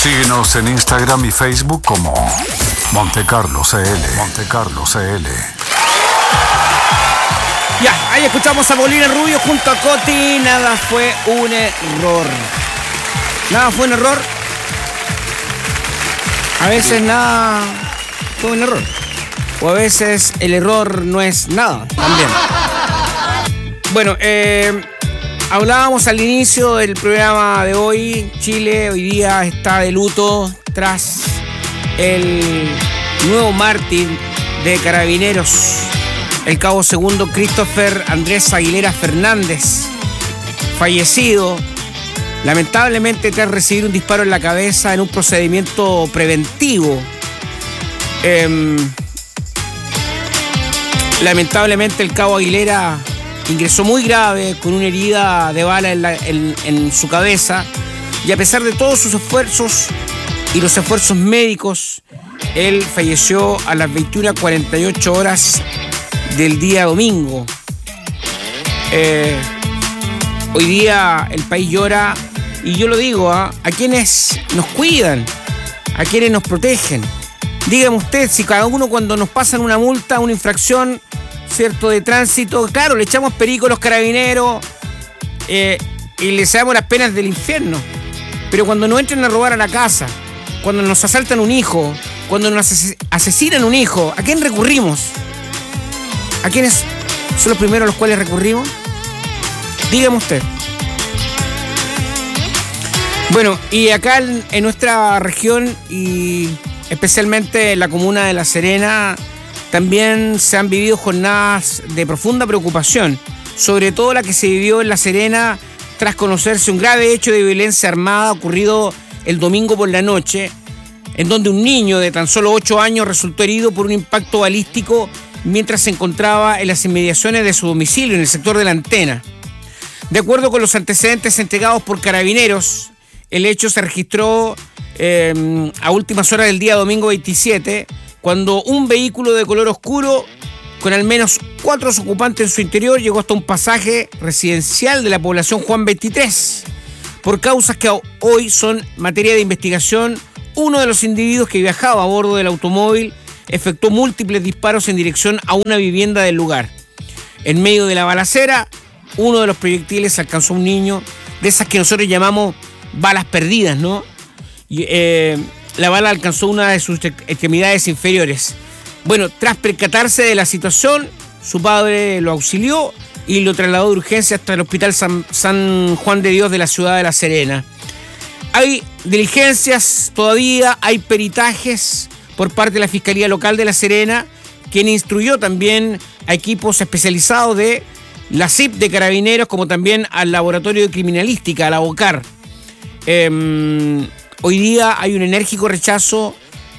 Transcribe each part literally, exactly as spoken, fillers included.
Síguenos en Instagram y Facebook como Montecarlo C L. Montecarlo C L. Ya, ahí escuchamos a Paulina Rubio junto a Coti. Nada fue un error. Nada fue un error. A veces nada fue un error. O a veces el error no es nada también. Bueno, eh, hablábamos al inicio del programa de hoy. Chile hoy día está de luto tras el nuevo mártir de Carabineros, el cabo segundo Christopher Andrés Aguilera Fernández, fallecido lamentablemente tras recibir un disparo en la cabeza en un procedimiento preventivo. Eh, lamentablemente el cabo Aguilera ingresó muy grave con una herida de bala en, la, en, en su cabeza, y a pesar de todos sus esfuerzos y los esfuerzos médicos, él falleció a las veintiuna cuarenta y ocho horas del día domingo. Eh, hoy día el país llora, y yo lo digo, ¿eh? a quienes nos cuidan, a quienes nos protegen. Dígame usted, si cada uno cuando nos pasan una multa, una infracción, cierto, de tránsito, claro, le echamos perico a los carabineros eh, y les damos las penas del infierno. Pero cuando nos entran a robar a la casa, cuando nos asaltan un hijo, cuando nos asesinan un hijo, ¿a quién recurrimos? ¿A quiénes son los primeros a los cuales recurrimos? Dígame usted. Bueno, y acá en, en nuestra región y especialmente en la comuna de La Serena, también se han vivido jornadas de profunda preocupación, sobre todo la que se vivió en La Serena tras conocerse un grave hecho de violencia armada ocurrido el domingo por la noche, en donde un niño de tan solo ocho años resultó herido por un impacto balístico mientras se encontraba en las inmediaciones de su domicilio en el sector de La Antena. De acuerdo con los antecedentes entregados por Carabineros, el hecho se registró eh, a últimas horas del día domingo veintisiete, cuando un vehículo de color oscuro con al menos cuatro ocupantes en su interior llegó hasta un pasaje residencial de la población Juan veintitrés. Por causas que hoy son materia de investigación, uno de los individuos que viajaba a bordo del automóvil efectuó múltiples disparos en dirección a una vivienda del lugar. En medio de la balacera, uno de los proyectiles alcanzó a un niño, de esas que nosotros llamamos balas perdidas, ¿no? Y, eh, la bala alcanzó una de sus extremidades inferiores. Bueno, tras percatarse de la situación, su padre lo auxilió y lo trasladó de urgencia hasta el Hospital San, San Juan de Dios de la ciudad de La Serena. Hay diligencias todavía, hay peritajes por parte de la Fiscalía Local de La Serena, quien instruyó también a equipos especializados de la C I P de Carabineros, como también al Laboratorio de Criminalística, a la OCAR. Eh, hoy día hay un enérgico rechazo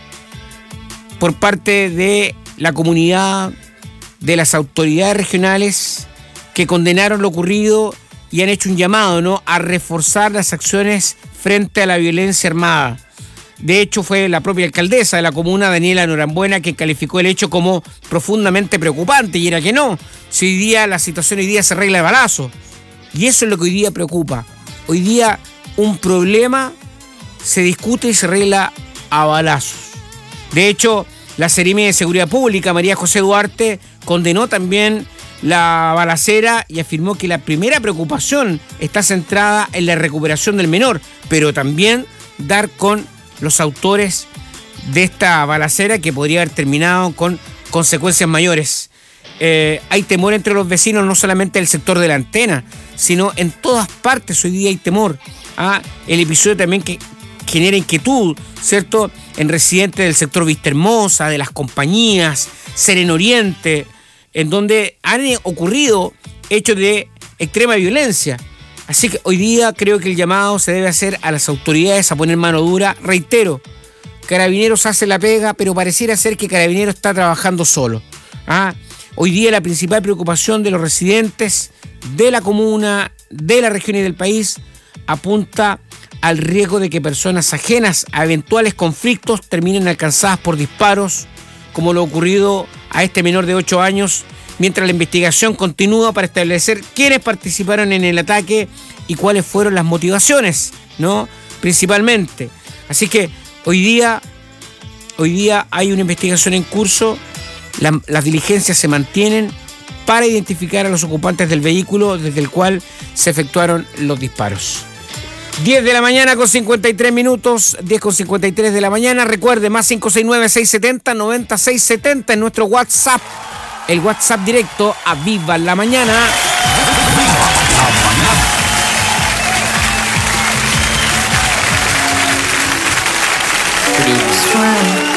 por parte de la comunidad, de las autoridades regionales, que condenaron lo ocurrido y han hecho un llamado, ¿no?, a reforzar las acciones frente a la violencia armada. De hecho, fue la propia alcaldesa de la comuna, Daniela Norambuena, que calificó el hecho como profundamente preocupante, y era que no. Si hoy día la situación hoy día se arregla de balazo. Y eso es lo que hoy día preocupa. Hoy día un problema se discute y se arregla a balazos. De hecho, la Seremi de Seguridad Pública, María José Duarte, condenó también la balacera y afirmó que la primera preocupación está centrada en la recuperación del menor, pero también dar con los autores de esta balacera que podría haber terminado con consecuencias mayores. Eh, hay temor entre los vecinos, no solamente del sector de La Antena, sino en todas partes hoy día hay temor. ¿ah? El episodio también que genera inquietud, ¿cierto?, en residentes del sector Vista Hermosa, de las compañías, Sereno Oriente, en donde han ocurrido hechos de extrema violencia. Así que hoy día creo que el llamado se debe hacer a las autoridades a poner mano dura. Reitero, Carabineros hace la pega, pero pareciera ser que Carabineros está trabajando solo. ¿ah? Hoy día la principal preocupación de los residentes de la comuna, de la región y del país apunta al riesgo de que personas ajenas a eventuales conflictos terminen alcanzadas por disparos, como lo ocurrido a este menor de ocho años, mientras la investigación continúa para establecer quiénes participaron en el ataque y cuáles fueron las motivaciones, ¿no? Principalmente. Así que hoy día, hoy día hay una investigación en curso, la, las diligencias se mantienen para identificar a los ocupantes del vehículo desde el cual se efectuaron los disparos. diez de la mañana con cincuenta y tres minutos, diez con cincuenta y tres de la mañana. Recuerde, más cinco seis nueve, seis siete cero, nueve seis siete cero en nuestro WhatsApp. El WhatsApp directo a Viva la Mañana. Suave.